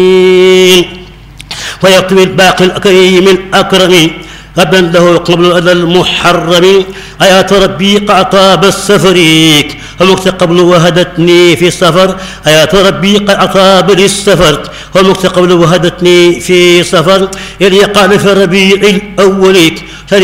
ويكتب الباقي الكريم الأكرم غدا له قبل الأذى المحرم آيات ربي قعطاب السفريك ومكت قبل وهدتني في السفر آيات ربي قعطاب للسفر ومكت قبل وهدتني في سفر إلي قال في الربيع الأول